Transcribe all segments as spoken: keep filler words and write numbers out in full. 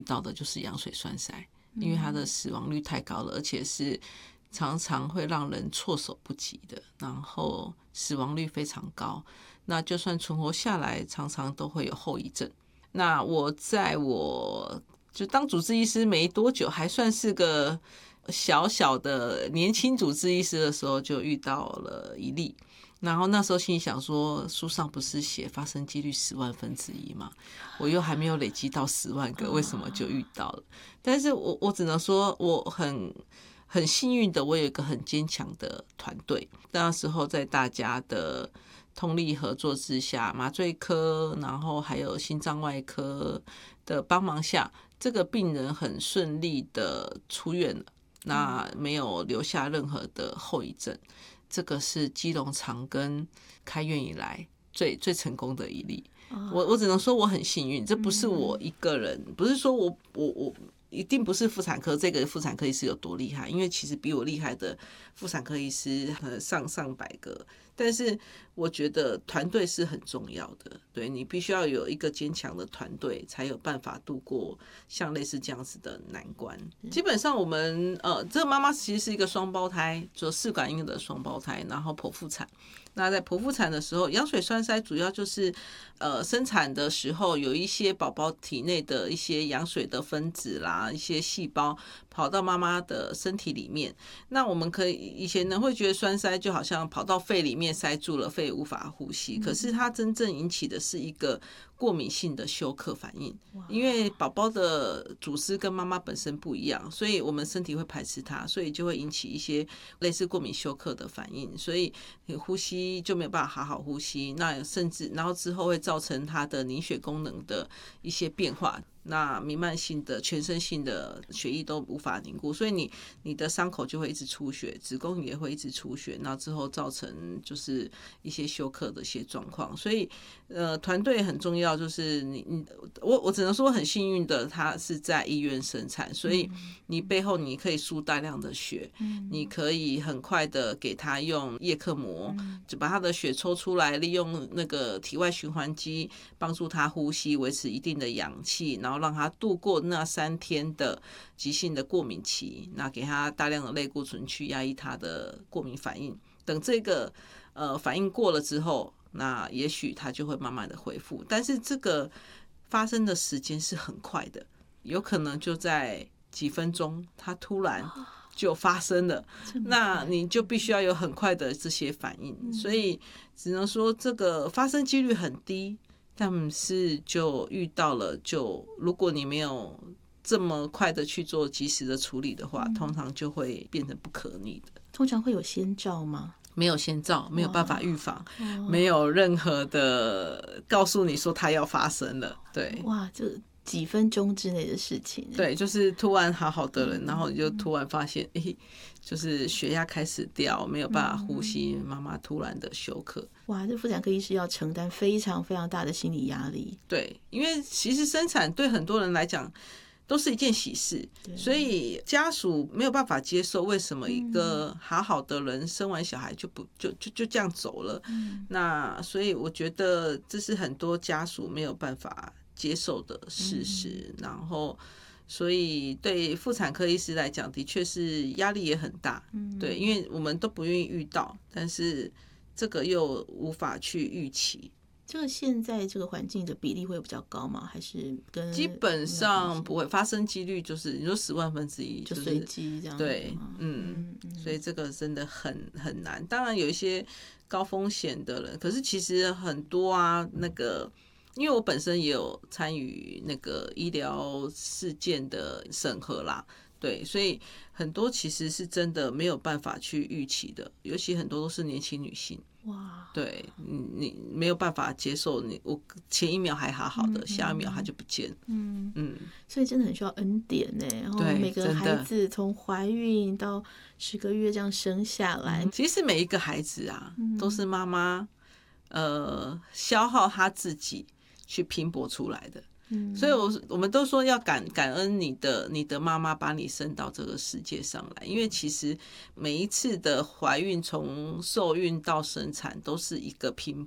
到的就是羊水栓塞，因为它的死亡率太高了，而且是常常会让人措手不及的，然后死亡率非常高，那就算存活下来常常都会有后遗症。那我在我就当主治医师没多久，还算是个小小的年轻主治医师的时候，就遇到了一例，然后那时候心里想说，书上不是写发生几率十万分之一吗？我又还没有累积到十万个，为什么就遇到了？但是我我只能说，我很很幸运的，我有一个很坚强的团队。那时候在大家的通力合作之下，麻醉科，然后还有心脏外科的帮忙下，这个病人很顺利的出院了，那没有留下任何的后遗症。这个是基隆长庚开院以来最最成功的一例。我我只能说我很幸运，这不是我一个人，不是说我我我一定不是妇产科这个妇产科医师有多厉害，因为其实比我厉害的妇产科医师上上百个。但是我觉得团队是很重要的，对，你必须要有一个坚强的团队，才有办法度过像类似这样子的难关。基本上我们呃，这个妈妈其实是一个双胞胎，就试管婴儿的双胞胎，然后剖腹产。那在剖腹产的时候，羊水栓塞主要就是呃生产的时候有一些宝宝体内的一些羊水的分子啦，一些细胞跑到妈妈的身体里面。那我们可以以前呢会觉得栓塞就好像跑到肺里面塞住了，肺无法呼吸。可是它真正引起的是一个过敏性的休克反应，因为宝宝的组织跟妈妈本身不一样，所以我们身体会排斥它，所以就会引起一些类似过敏休克的反应，所以你呼吸就没有办法好好呼吸，那甚至然后之后会造成它的凝血功能的一些变化。那弥漫性的全身性的血液都无法凝固，所以你你的伤口就会一直出血，子宫也会一直出血，那之后造成就是一些休克的一些状况。所以呃，团队很重要，就是你你我我只能说很幸运的，他是在医院生产，所以你背后你可以输大量的血，你可以很快的给他用叶克膜，就把他的血抽出来，利用那个体外循环机帮助他呼吸，维持一定的氧气，然后让他度过那三天的急性的过敏期，那给他大量的类固醇去压抑他的过敏反应。等这个呃反应过了之后，那也许他就会慢慢的恢复。但是这个发生的时间是很快的，有可能就在几分钟，他突然就发生了，那你就必须要有很快的这些反应。所以只能说这个发生几率很低。但是就遇到了，就如果你没有这么快的去做及时的处理的话，通常就会变成不可逆的。 通常会有先兆吗？ 没有先兆，没有办法预防，没有任何的告诉你说它要发生了。对， 哇，这几分钟之内的事情。 对，就是突然好好的人，然后你就突然发现，哎，就是血压开始掉，没有办法呼吸，妈妈突然的休克。 哇，这妇产科医师要承担非常非常大的心理压力。 对，因为其实生产对很多人来讲都是一件喜事，所以家属没有办法接受为什么一个好好的人生完小孩就不就就就这样走了。嗯、那所以我觉得这是很多家属没有办法接受的事实，嗯、然后所以对妇产科医师来讲，的确是压力也很大。嗯、对，因为我们都不愿意遇到，但是这个又无法去预期。 这个现在这个环境的比例会比较高吗？还是跟基本上不会发生几率就是你说十万分之一， 就随机这样？ 对，嗯，所以这个真的很很难。当然有一些高风险的人，可是其实很多啊，那个因为我本身也有参与那个医疗事件的审核啦。对，所以很多其实是真的没有办法去预期的，尤其很多都是年轻女性。哇，对，你没有办法接受你，我前一秒还好好的，嗯、下一秒它就不见了。嗯嗯，所以真的很需要恩典呢。然后每个孩子从怀孕到十个月这样生下来， 其实每一个孩子啊，嗯、都是妈妈呃消耗她自己去拼搏出来的。所以我，我我们都说要感感恩你的你的妈妈把你生到这个世界上来，因为其实每一次的怀孕，从受孕到生产，都是一个拼搏。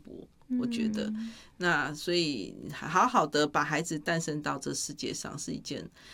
我觉得。那所以好好的把孩子诞生到这世界上是一件